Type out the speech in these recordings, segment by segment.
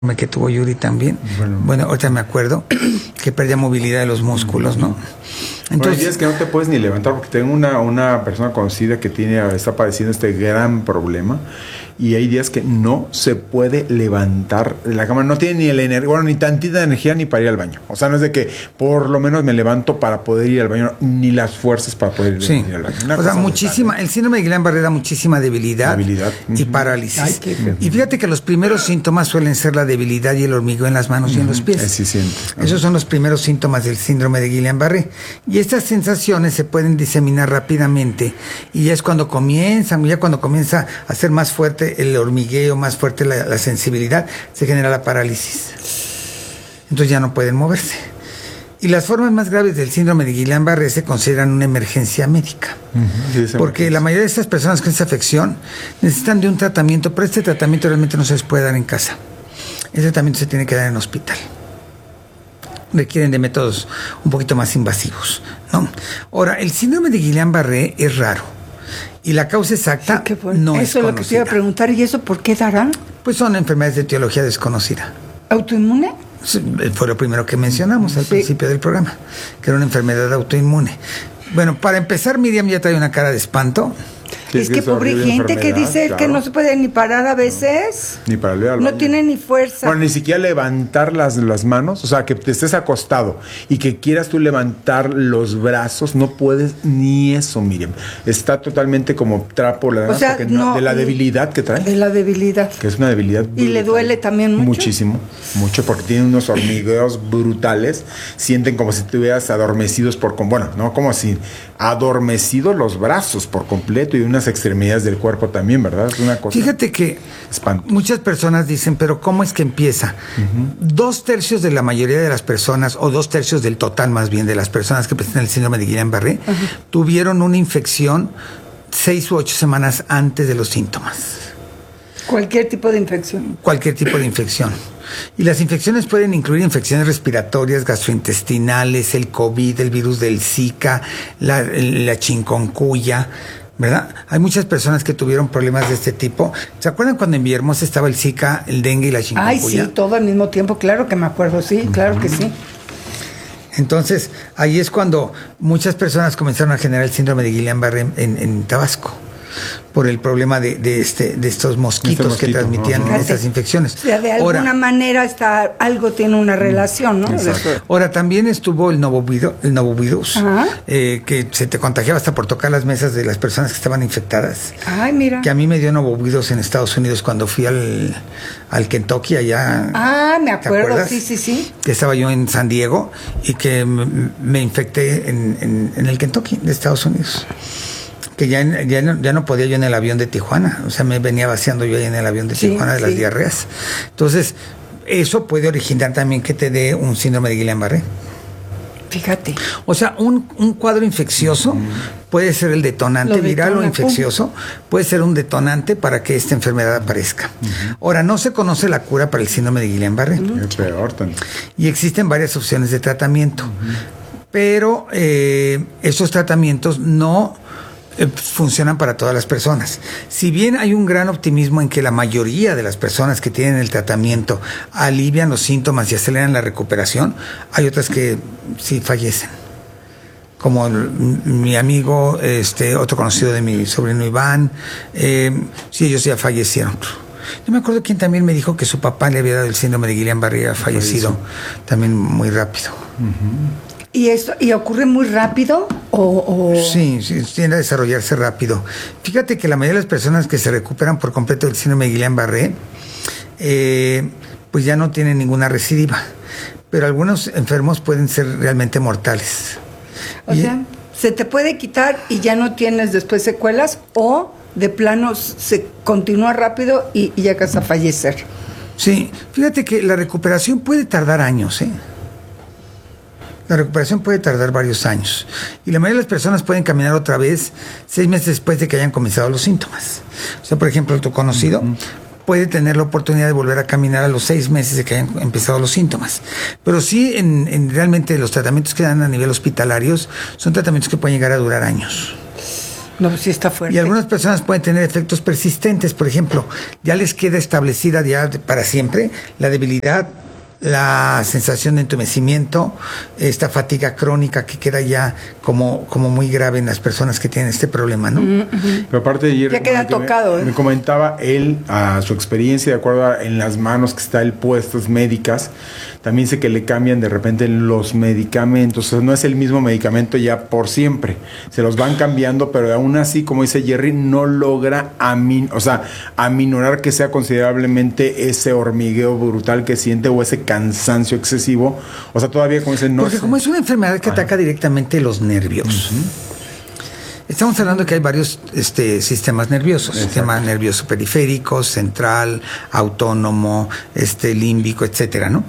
que tuvo Yuri también. Bueno, ahorita me acuerdo que perdía movilidad de los músculos, ¿no? Entonces, hay días que no te puedes ni levantar, porque tengo una persona conocida que está padeciendo este gran problema, y hay días que no se puede levantar de la cama, no tiene ni la energía, bueno, ni tantita energía ni para ir al baño. O sea, no es de que por lo menos me levanto para poder ir al baño, ni las fuerzas para poder ir al baño. O sea, muchísima, el síndrome de Guillain-Barré da muchísima debilidad. Y parálisis. Ay, y fíjate que los primeros síntomas suelen ser la debilidad y el hormigueo en las manos y en los pies. Sí, siento. Esos son los primeros síntomas del síndrome de Guillain-Barré. Y estas sensaciones se pueden diseminar rápidamente, y ya es cuando comienza a ser más fuerte el hormigueo, más fuerte la sensibilidad, se genera la parálisis. Entonces ya no pueden moverse. Y las formas más graves del síndrome de Guillain-Barré se consideran una emergencia médica. Porque la mayoría de estas personas con esta afección necesitan de un tratamiento, pero este tratamiento realmente no se les puede dar en casa. Este tratamiento se tiene que dar en hospital. Requieren de métodos un poquito más invasivos, ¿no? Ahora, el síndrome de Guillain-Barré es raro y la causa exacta no es conocida. Eso es lo que te iba a preguntar. ¿Y eso por qué darán? Pues son enfermedades de etiología desconocida. ¿Autoinmune? Fue lo primero que mencionamos al principio del programa, que era una enfermedad autoinmune. Bueno, para empezar, Miriam ya trae una cara de espanto. Sí, es que pobre gente que dice que no se puede ni parar a veces. Ni para leer. No tiene ni fuerza. Bueno, ni siquiera levantar las manos. O sea, que te estés acostado y que quieras tú levantar los brazos, no puedes ni eso, Miriam. Está totalmente como trapo, o sea, de la debilidad que trae. De la debilidad. Que es una debilidad brutal. ¿Y le duele también mucho? Mucho, porque tiene unos hormigueos brutales. Sienten como si estuvieras adormecidos no como si adormecidos los brazos por completo, y unas extremidades del cuerpo también, ¿verdad? Es una cosa. Fíjate que muchas personas dicen, pero ¿cómo es que empieza? 2/3 de la mayoría de las personas, o 2/3 del total más bien de las personas que presentan el síndrome de Guillain-Barré, tuvieron una infección 6 u 8 semanas antes de los síntomas. Cualquier tipo de infección. Cualquier tipo de infección. Y las infecciones pueden incluir infecciones respiratorias, gastrointestinales, el COVID, el virus del Zika, la chikungunya, ¿verdad? Hay muchas personas que tuvieron problemas de este tipo. ¿Se acuerdan cuando en Villahermosa estaba el Zika, el dengue y la chikungunya? Ay, sí, todo al mismo tiempo, claro que me acuerdo, sí, claro que sí. Entonces, ahí es cuando muchas personas comenzaron a generar el síndrome de Guillain-Barré en Tabasco, por el problema de estos mosquitos que transmitían estas infecciones. O sea, de alguna manera algo tiene una relación, ¿no? Ahora, también estuvo el novovirus, que se te contagiaba hasta por tocar las mesas de las personas que estaban infectadas. Ay, mira. Que a mí me dio novovirus en Estados Unidos cuando fui al Kentucky allá. Ah, me acuerdo, sí. Que estaba yo en San Diego y que me infecté en el Kentucky de Estados Unidos. Que ya no podía yo en el avión de Tijuana, o sea, me venía vaciando yo ahí en el avión de Tijuana de las diarreas. Entonces, eso puede originar también que te dé un síndrome de Guillain-Barré. Fíjate. O sea, un cuadro infeccioso puede ser el detonante viral o infeccioso, puede ser un detonante para que esta enfermedad aparezca. Ahora, no se conoce la cura para el síndrome de Guillain-Barré. Es peor también. Y existen varias opciones de tratamiento, pero esos tratamientos no funcionan para todas las personas. Si bien hay un gran optimismo en que la mayoría de las personas que tienen el tratamiento alivian los síntomas y aceleran la recuperación, hay otras que sí fallecen. Como mi amigo, otro conocido de mi sobrino Iván, sí, ellos ya fallecieron. Yo me acuerdo quién también me dijo que su papá le había dado el síndrome de Guillain-Barré y había fallecido también muy rápido. ¿Y ocurre muy rápido? Sí, tiende a desarrollarse rápido. Fíjate que la mayoría de las personas que se recuperan por completo del síndrome de Guillain-Barré, pues ya no tienen ninguna recidiva. Pero algunos enfermos pueden ser realmente mortales. O sea, ¿se te puede quitar y ya no tienes después secuelas? ¿O de plano se continúa rápido y llegas a fallecer? Sí, fíjate que la recuperación puede tardar años, La recuperación puede tardar varios años. Y la mayoría de las personas pueden caminar otra vez 6 meses después de que hayan comenzado los síntomas. O sea, por ejemplo, tu conocido puede tener la oportunidad de volver a caminar a los 6 meses de que hayan empezado los síntomas. Pero sí, realmente los tratamientos que dan a nivel hospitalario son tratamientos que pueden llegar a durar años. No, sí está fuerte. Y algunas personas pueden tener efectos persistentes. Por ejemplo, ya les queda establecida ya para siempre la debilidad, la sensación de entumecimiento, esta fatiga crónica que queda ya como muy grave en las personas que tienen este problema, ¿no? Pero aparte de ayer, ya queda tocado, me comentaba él a su experiencia, de acuerdo en las manos que está él puestas médicas, también sé que le cambian de repente los medicamentos, o sea, no es el mismo medicamento ya por siempre, se los van cambiando, pero aún así, como dice Jerry, no logra aminorar que sea considerablemente ese hormigueo brutal que siente o ese cansancio excesivo, o sea, todavía como dicen, no. Porque como es una enfermedad que ataca directamente los nervios. Estamos hablando que hay varios sistemas nerviosos. Exacto. Sistema nervioso periférico, central, autónomo, límbico, etcétera, ¿no?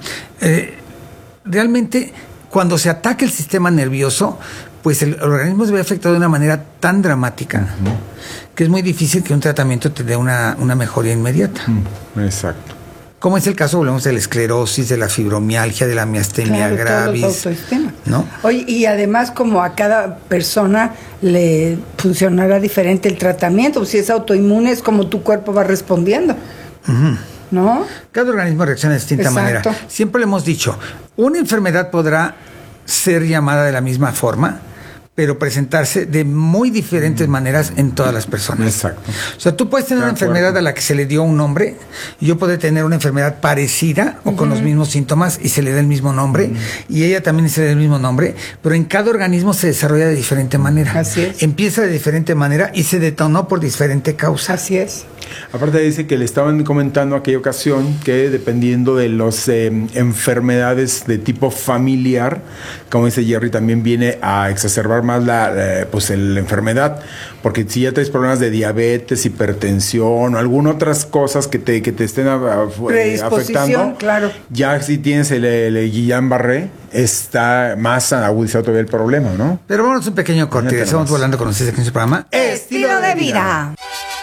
Realmente, cuando se ataca el sistema nervioso, pues el organismo se ve afectado de una manera tan dramática que es muy difícil que un tratamiento te dé una mejoría inmediata. Exacto. Como es el caso, volvemos, de la esclerosis, de la fibromialgia, de la miastenia gravis, ¿no? Oye, y además como a cada persona le funcionará diferente el tratamiento. Si es autoinmune, es como tu cuerpo va respondiendo, ¿no? Cada organismo reacciona de distinta manera. Siempre le hemos dicho, una enfermedad podrá ser llamada de la misma forma, pero presentarse de muy diferentes maneras en todas las personas. Exacto. O sea, tú puedes tener una enfermedad a la que se le dio un nombre, y yo puedo tener una enfermedad parecida o con los mismos síntomas y se le da el mismo nombre, y ella también se le da el mismo nombre, pero en cada organismo se desarrolla de diferente manera. Así es. Empieza de diferente manera y se detonó por diferente causa. Así es. Aparte dice que le estaban comentando aquella ocasión que dependiendo de las enfermedades de tipo familiar, como dice Jerry, también viene a exacerbar más la enfermedad, porque si ya traes problemas de diabetes, hipertensión o algunas otras cosas que te estén afectando, claro. Ya si tienes el Guillain-Barré, está más agudizado todavía el problema, ¿no? Pero vámonos un pequeño corte, estamos volando con ustedes aquí en su programa Estilo de Vida.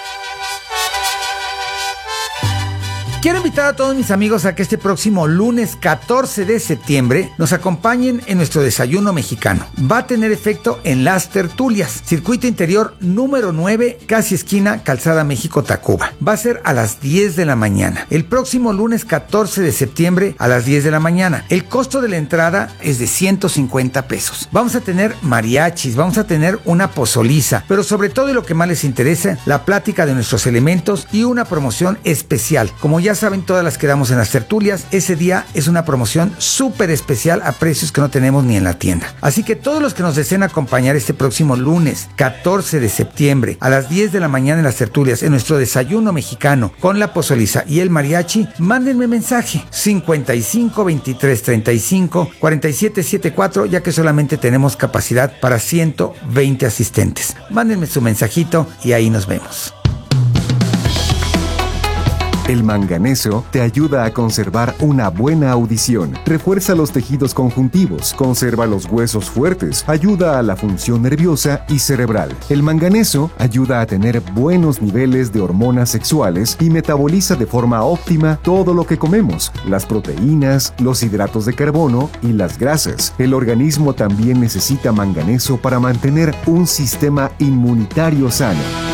Quiero invitar a todos mis amigos a que este próximo lunes 14 de septiembre nos acompañen en nuestro desayuno mexicano. Va a tener efecto en Las Tertulias, circuito interior número 9, casi esquina Calzada México-Tacuba. Va a ser a las 10 de la mañana. El próximo lunes 14 de septiembre a las 10 de la mañana. El costo de la entrada es de 150 pesos. Vamos a tener mariachis, vamos a tener una pozoliza, pero sobre todo y lo que más les interesa, la plática de nuestros elementos y una promoción especial. Como ya saben, todas las que damos en Las Tertulias, ese día es una promoción súper especial a precios que no tenemos ni en la tienda. Así que todos los que nos deseen acompañar este próximo lunes 14 de septiembre a las 10 de la mañana en Las Tertulias, en nuestro desayuno mexicano con la pozoliza y el mariachi, mándenme mensaje 55 23 35 47 74, ya que solamente tenemos capacidad para 120 asistentes. Mándenme su mensajito y ahí nos vemos. El manganeso te ayuda a conservar una buena audición, refuerza los tejidos conjuntivos, conserva los huesos fuertes, ayuda a la función nerviosa y cerebral. El manganeso ayuda a tener buenos niveles de hormonas sexuales y metaboliza de forma óptima todo lo que comemos, las proteínas, los hidratos de carbono y las grasas. El organismo también necesita manganeso para mantener un sistema inmunitario sano.